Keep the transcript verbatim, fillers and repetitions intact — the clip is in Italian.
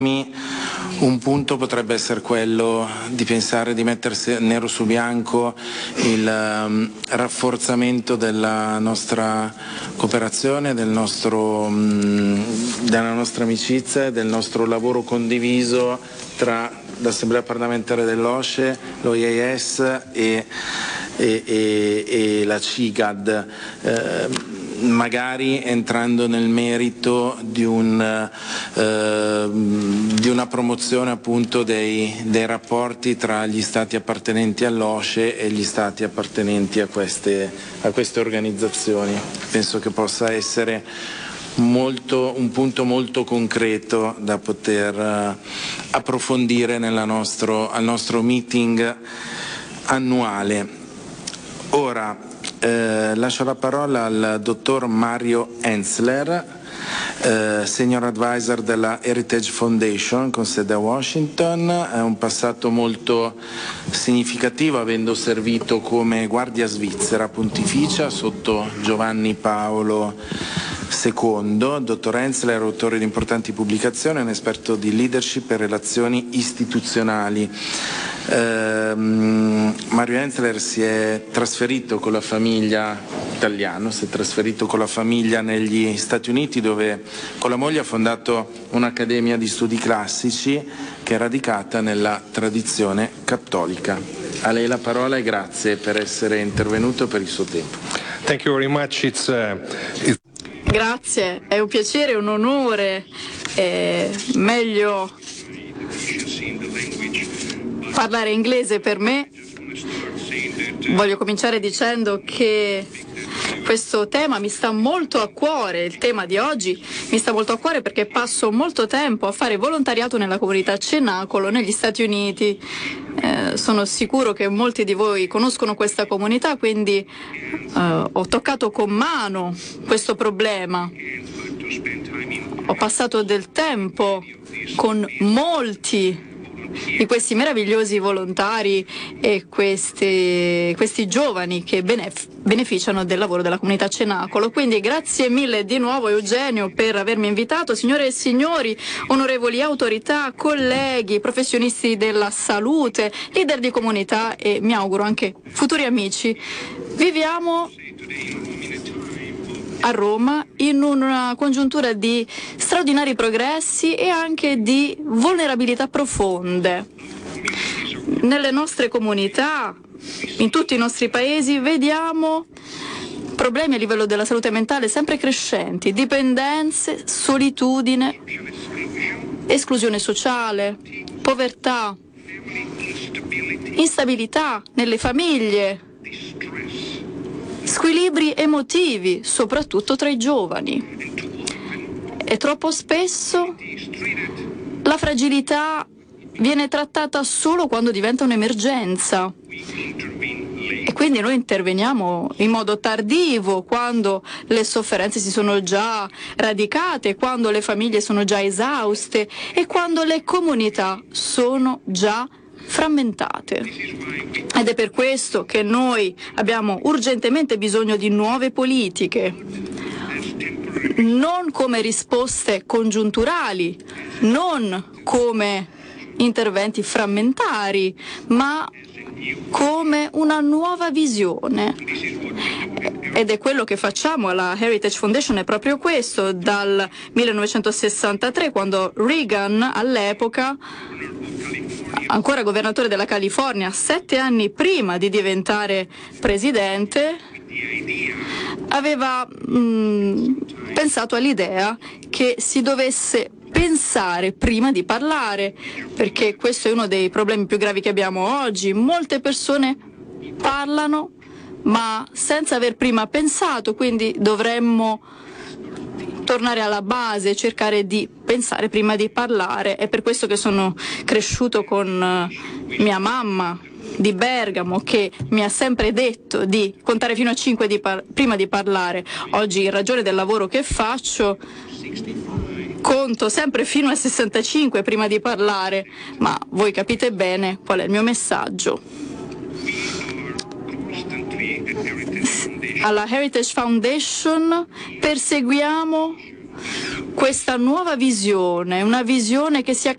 Un punto potrebbe essere quello di pensare di mettersi nero su bianco il um, rafforzamento della nostra cooperazione, del nostro, um, della nostra amicizia e del nostro lavoro condiviso tra l'Assemblea parlamentare dell'OSCE, l'O I A S e, e, e, e la CIGAD. Eh, magari entrando nel merito di, un, eh, di una promozione appunto dei, dei rapporti tra gli stati appartenenti all'OSCE e gli stati appartenenti a queste, a queste organizzazioni. Penso che possa essere molto, un punto molto concreto da poter eh, approfondire nella nostro, al nostro meeting annuale. Ora, Eh, lascio la parola al dottor Mario Enzler, eh, Senior Advisor della Heritage Foundation con sede a Washington. È un passato molto significativo, avendo servito come guardia svizzera pontificia sotto Giovanni Paolo secondo. Dottor Enzler è autore di importanti pubblicazioni, è un esperto di leadership e relazioni istituzionali. Uh, Mario Enzler si è trasferito con la famiglia italiano, si è trasferito con la famiglia negli Stati Uniti, dove con la moglie ha fondato un'accademia di studi classici che è radicata nella tradizione cattolica. A lei la parola e grazie per essere intervenuto e per il suo tempo. Thank you very much. It's, uh, it's... Grazie, è un piacere, un onore, è meglio parlare inglese per me. Voglio cominciare dicendo che questo tema mi sta molto a cuore, il tema di oggi mi sta molto a cuore perché passo molto tempo a fare volontariato nella comunità Cenacolo negli Stati Uniti. Eh, sono sicuro che molti di voi conoscono questa comunità, quindi eh, ho toccato con mano questo problema. Ho passato del tempo con molti di questi meravigliosi volontari e questi, questi giovani che benef- beneficiano del lavoro della comunità Cenacolo. Quindi grazie mille di nuovo Eugenio per avermi invitato. Signore e signori, onorevoli autorità, colleghi, professionisti della salute, leader di comunità e mi auguro anche futuri amici, viviamo a Roma in una congiuntura di straordinari progressi e anche di vulnerabilità profonde. Nelle nostre comunità, in tutti i nostri paesi, vediamo problemi a livello della salute mentale sempre crescenti, dipendenze, solitudine, esclusione sociale, povertà, instabilità nelle famiglie, squilibri emotivi, soprattutto tra i giovani. E troppo spesso la fragilità viene trattata solo quando diventa un'emergenza. E quindi noi interveniamo in modo tardivo, quando le sofferenze si sono già radicate, quando le famiglie sono già esauste e quando le comunità sono già frammentate. Ed è per questo che noi abbiamo urgentemente bisogno di nuove politiche, non come risposte congiunturali, non come interventi frammentari, ma come una nuova visione. Ed è quello che facciamo alla Heritage Foundation, è proprio questo, dal millenovecentosessantatré, quando Reagan all'epoca, ancora governatore della California, sette anni prima di diventare presidente, aveva mh, pensato all'idea che si dovesse pensare prima di parlare, perché questo è uno dei problemi più gravi che abbiamo oggi. Molte persone parlano ma senza aver prima pensato, quindi dovremmo tornare alla base, cercare di pensare prima di parlare. È per questo che sono cresciuto con mia mamma di Bergamo, che mi ha sempre detto di contare fino a cinque di par- prima di parlare. Oggi, in ragione del lavoro che faccio, conto sempre fino a sessantacinque prima di parlare, ma voi capite bene qual è il mio messaggio. Alla Heritage Foundation perseguiamo questa nuova visione, una visione che sia